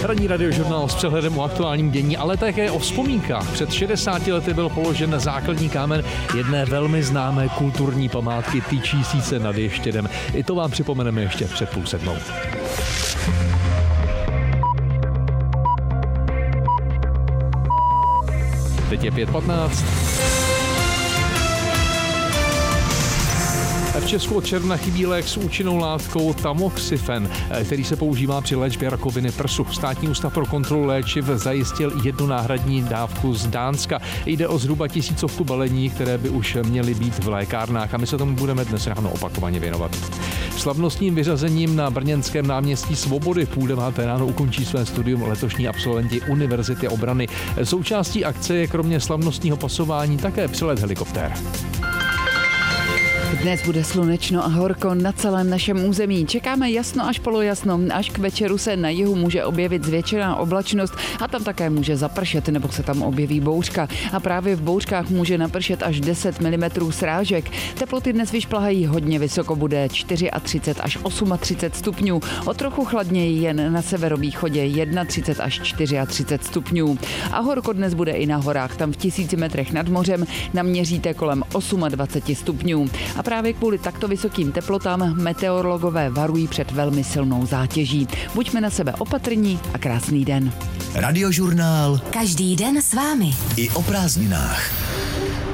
Ranní radiožurnál s přehledem o aktuálním dění, ale také o vzpomínkách. Před 60 lety byl položen základní kámen jedné velmi známé kulturní památky tyčící se nad Ještědem. I to vám připomeneme ještě před 6:30. Teď je 5:15. V Česku od června chybí lék s účinnou látkou tamoxifen, který se používá při léčbě rakoviny prsu. Státní ústav pro kontrolu léčiv zajistil jednu náhradní dávku z Dánska. Jde o zhruba 1000 balení, které by už měly být v lékárnách a my se tomu budeme dnes ráno opakovaně věnovat. Slavnostním vyřazením na brněnském náměstí Svobody v 9:30 ráno ukončí své studium letošní absolventi Univerzity obrany. Součástí akce je kromě slavnostního pasování také přelet helikoptér. Dnes bude slunečno a horko na celém našem území. Čekáme jasno až polojasno. Až k večeru se na jihu může objevit zvětšená oblačnost a tam také může zapršet nebo se tam objeví bouřka. A právě v bouřkách může napršet až 10 mm srážek. Teploty dnes vyšplhají hodně vysoko, bude 34 až 38 stupňů. O trochu chladněji jen na severovýchodě 31 až 34 stupňů. A horko dnes bude i na horách, tam v 1000 metrech nad mořem naměříte kolem 28 stupňů. A právě kvůli takto vysokým teplotám meteorologové varují před velmi silnou zátěží. Buďme na sebe opatrní a krásný den. Radiožurnál. Každý den s vámi. I o prázdninách.